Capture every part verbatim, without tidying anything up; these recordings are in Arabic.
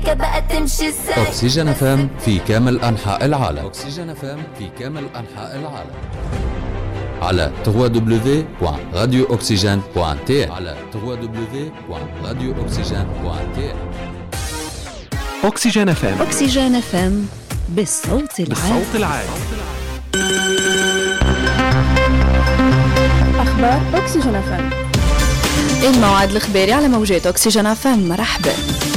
الحكاية بقى تمشي ازاي. أكسجين اف ام في كامل أنحاء العالم. أكسجين اف ام في كامل أنحاء العالم على دبليو دبليو دبليو دوت راديو أكسجين دوت تي على دبليو دبليو دبليو دوت راديو أكسجين دوت تي. أكسجين اف ام. أكسجين اف ام بالصوت العالي. بالصوت العالي. أخبار أكسجين اف ام. الموعد الإخباري على موجات أكسجين اف ام. مرحبا.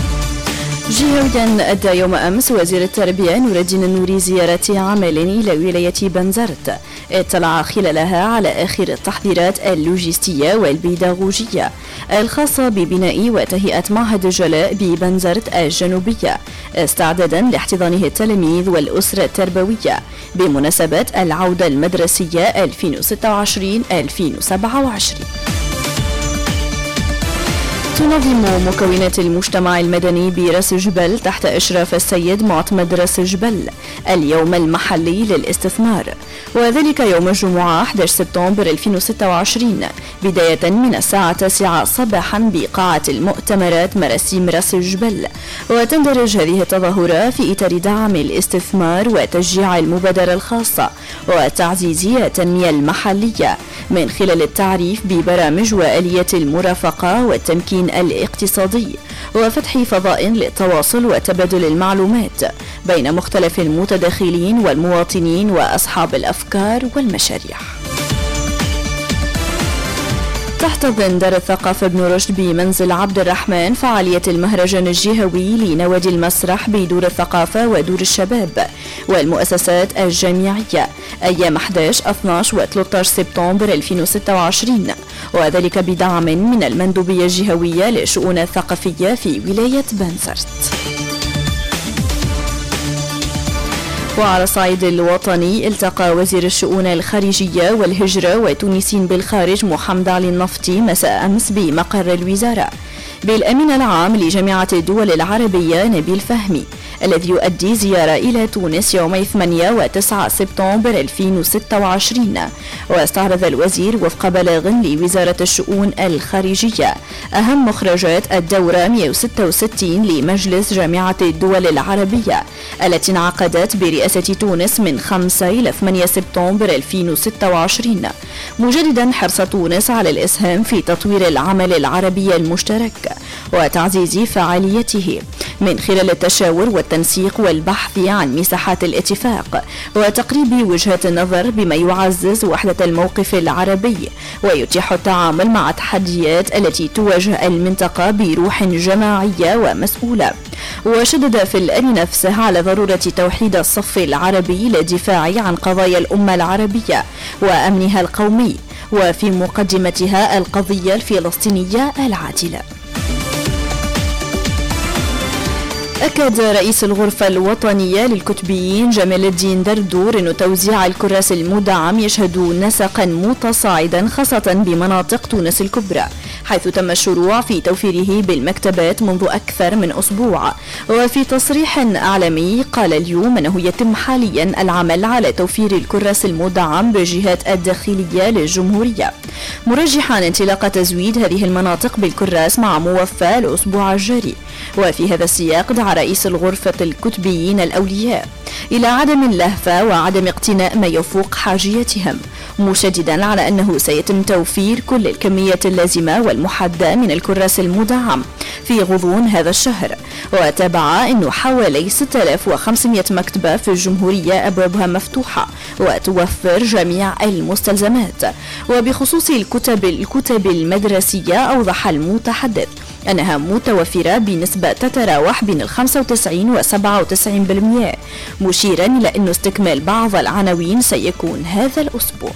جهويا أدى يوم أمس وزير التربية نور الدين النوري زيارة عمل إلى ولاية بنزرت، اطلع خلالها على آخر التحضيرات اللوجستية والبيداغوجية الخاصة ببناء وتهيئة معهد الجلاء ببنزرت الجنوبية استعدادا لاحتضانه التلاميذ والأسرة التربوية بمناسبة العودة المدرسية ألفين وستة وعشرين ألفين وسبعة وعشرين. تنظم مكونات المجتمع المدني براس جبل تحت إشراف السيد معتمد راس جبل اليوم المحلي للاستثمار، وذلك يوم الجمعة أحد عشر سبتمبر ألفين وستة وعشرين بداية من الساعة التاسعة صباحا بقاعة المؤتمرات مراسيم راس جبل. وتندرج هذه التظاهرة في إطار دعم الاستثمار وتشجيع المبادرة الخاصة وتعزيز التنمية المحلية من خلال التعريف ببرامج وآليات المرافقة والتمكين الاقتصادي وفتح فضاء للتواصل وتبادل المعلومات بين مختلف المتداخلين والمواطنين وأصحاب الأفكار والمشاريع. تحتضن دار الثقافة ابن رشد بمنزل عبد الرحمن فعالية المهرجان الجهوي لنوادي المسرح بدور الثقافة ودور الشباب والمؤسسات الجامعية أيام أحد عشر اثني عشر و ثلاثة عشر سبتمبر ألفين وستة وعشرين، وذلك بدعم من المندوبية الجهوية للشؤون الثقافية في ولاية بنزرت. وعلى الصعيد الوطني التقى وزير الشؤون الخارجية والهجرة وتونسين بالخارج محمد علي النفطي مساء أمس بمقر الوزارة بالأمين العام لجامعة الدول العربية نبيل فهمي الذي يؤدي زيارة إلى تونس يومي ثمانية وتسعة سبتمبر ألفين وستة وعشرين. واستعرض الوزير وفق بلاغ لوزارة الشؤون الخارجية أهم مخرجات الدورة مئة وستة وستين لمجلس جامعة الدول العربية التي انعقدت برئاسة تونس من خمسة إلى ثمانية سبتمبر ألفين وستة وعشرين، مجددا حرص تونس على الإسهام في تطوير العمل العربي المشترك وتعزيز فعاليته من خلال التشاور والتنسيق والبحث عن مساحات الاتفاق وتقريب وجهات النظر بما يعزز وحدة الموقف العربي ويتيح التعامل مع التحديات التي تواجه المنطقة بروح جماعية ومسؤولة. وشدد في الآن نفسه على ضرورة توحيد الصف العربي للدفاع عن قضايا الأمة العربية وأمنها القومي وفي مقدمتها القضية الفلسطينية العادلة. أكد رئيس الغرفة الوطنية للكتبيين جمال الدين دردور أن توزيع الكراس المدعم يشهد نسقا متصاعدا خاصة بمناطق تونس الكبرى، حيث تم الشروع في توفيره بالمكتبات منذ أكثر من أسبوع. وفي تصريح إعلامي قال اليوم أنه يتم حاليا العمل على توفير الكراس المدعم بالجهات الداخلية للجمهورية، مرجحا انطلاق تزويد هذه المناطق بالكراس مع موفى الأسبوع الجاري. وفي هذا السياق دعا رئيس الغرفة الكتبيين الأولياء إلى عدم اللهفة وعدم اقتناء ما يفوق حاجيتهم، مشددا على أنه سيتم توفير كل الكميات اللازمة والمحددة من الكراس المدعم في غضون هذا الشهر. وتابع أنه حوالي ستة آلاف وخمسمئة مكتبة في الجمهورية أبوابها مفتوحة وتوفر جميع المستلزمات. وبخصوص الكتب الكتب المدرسية أوضح المتحدث أنها متوفرة بنسبة تتراوح بين الخمسة وتسعين وسبعة وتسعين بالمئة، مشيرا إلى أن استكمال بعض العناوين سيكون هذا الأسبوع.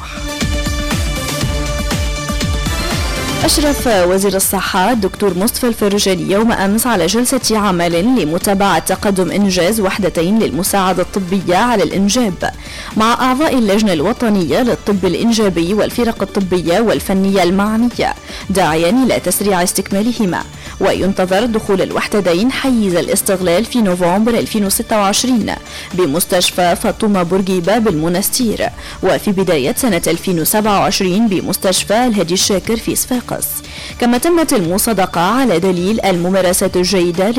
أشرف وزير الصحة الدكتور مصطفى الفرجاني يوم أمس على جلسة عمل لمتابعة تقدم إنجاز وحدتين للمساعدة الطبية على الإنجاب مع أعضاء اللجنة الوطنية للطب الإنجابي والفرق الطبية والفنية المعنية، داعيا إلى تسريع استكمالهما. وينتظر دخول الوحدتين حيز الاستغلال في نوفمبر ألفين وستة وعشرين بمستشفى فاطمة بورقيبة بالمنستير، وفي بداية سنة ألفين وسبعة وعشرين بمستشفى الهادي الشاكر في صفاقس. كما تمت المصادقة على دليل الممارسات الجيدة